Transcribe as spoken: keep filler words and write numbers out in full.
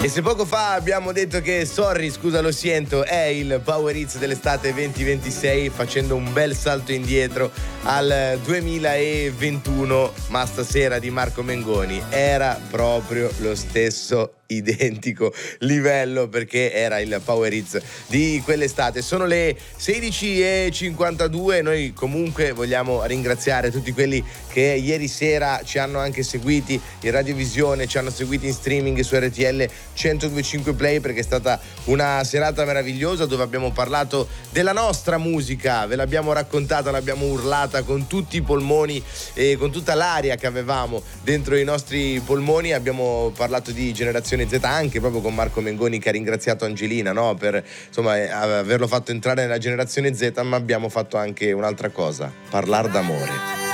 E se poco fa abbiamo detto che Sorry, scusa lo siento, è il Power Hits dell'estate venti ventisei, facendo un bel salto indietro al duemilaventuno, ma stasera di Marco Mengoni era proprio lo stesso identico livello, perché era il Power Hits di quell'estate. Sono le sedici e cinquantadue. Noi comunque vogliamo ringraziare tutti quelli che ieri sera ci hanno anche seguiti in radiovisione, ci hanno seguiti in streaming su R T L centodue e cinque Play, perché è stata una serata meravigliosa dove abbiamo parlato della nostra musica, ve l'abbiamo raccontata, l'abbiamo urlata con tutti i polmoni e con tutta l'aria che avevamo dentro i nostri polmoni. Abbiamo parlato di Generazione Z anche proprio con Marco Mengoni, che ha ringraziato Angelina, no, per insomma averlo fatto entrare nella Generazione Z, ma abbiamo fatto anche un'altra cosa, parlare d'amore.